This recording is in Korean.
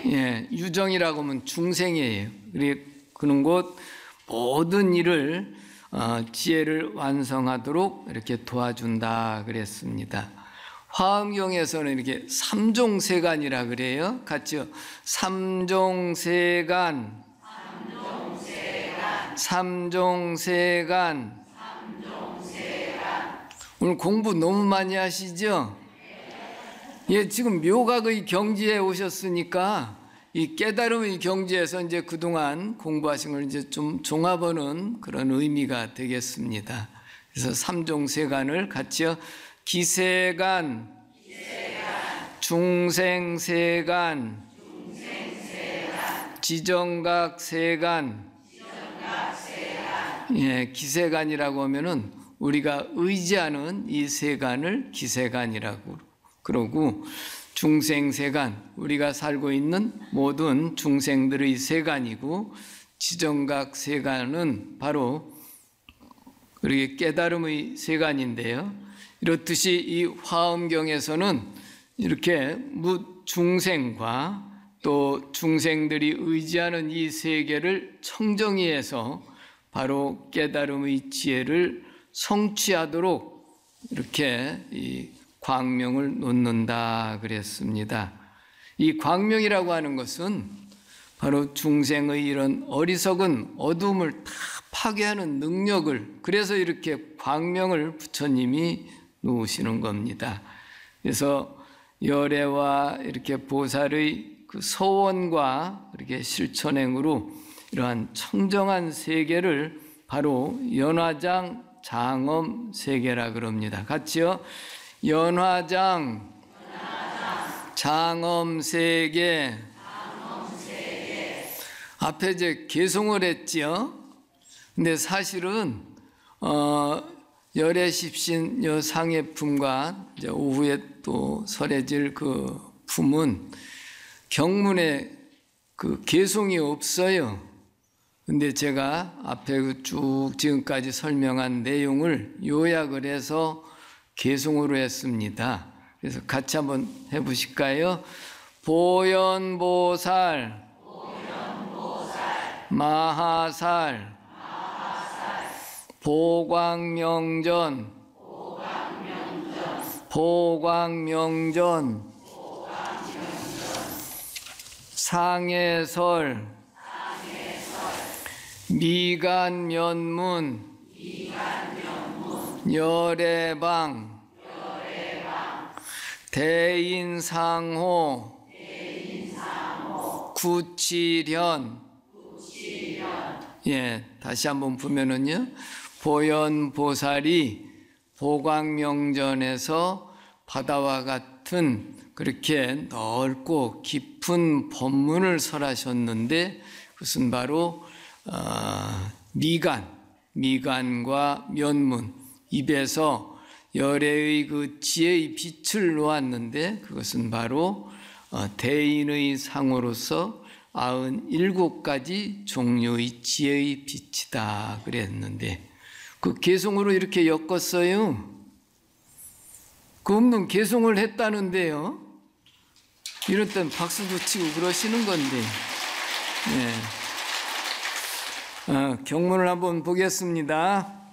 예, 유정이라고 하면 중생이에요. 그런 곳 모든 일을 지혜를 완성하도록 이렇게 도와준다 그랬습니다. 화엄경에서는 이렇게 삼종세간이라 그래요. 같이요. 삼종세간, 삼종세간. 오늘 공부 너무 많이 하시죠? 예, 지금 묘각의 경지에 오셨으니까 이 깨달음의 경지에서 이제 그동안 공부하신 걸 이제 좀 종합하는 그런 의미가 되겠습니다. 그래서 삼종세간을 같이요. 기세간, 중생세간, 지정각세간. 예, 기세간이라고 하면은 우리가 의지하는 이 세간을 기세간이라고 그러고, 중생세간, 우리가 살고 있는 모든 중생들의 세간이고, 지정각세간은 바로 우리 깨달음의 세간인데요. 이렇듯이 이 화엄경에서는 이렇게 중생과 또 중생들이 의지하는 이 세계를 청정히해서 바로 깨달음의 지혜를 성취하도록 이렇게 이 광명을 놓는다 그랬습니다. 이 광명이라고 하는 것은 바로 중생의 이런 어리석은 어두움을 다 파괴하는 능력을, 그래서 이렇게 광명을 부처님이 놓으시는 겁니다. 그래서 열애와 이렇게 보살의 그 서원과 이렇게 실천행으로 이러한 청정한 세계를 바로 연화장 장엄 세계라 그럽니다. 같이요. 연화장 장엄 세계. 앞에 이제 개송을 했지요. 근데 사실은 열애십신 요 상해품과 이제 오후에 또 설해질 그 품은 경문에 그 개송이 없어요. 근데 제가 앞에 쭉 지금까지 설명한 내용을 요약을 해서 개송으로 했습니다. 그래서 같이 한번 해보실까요? 보현보살, 마하살, 보광명전, 보광명전, 상해설, 미간면문, 열애방, 대인상호, 구칠현. 예, 다시 한번 보면은요, 보현보살이 보광명전에서 바다와 같은 그렇게 넓고 깊은 법문을 설하셨는데, 그것은 바로 미간과 면문, 입에서 열애의 그 지혜의 빛을 놓았는데, 그것은 바로 대인의 상으로서 97가지 종류의 지혜의 빛이다 그랬는데, 그 개송으로 이렇게 엮었어요. 그 없는 개송을 했다는데요. 이럴 땐 박수도 치고 그러시는 건데. 네. 경문을 한번 보겠습니다.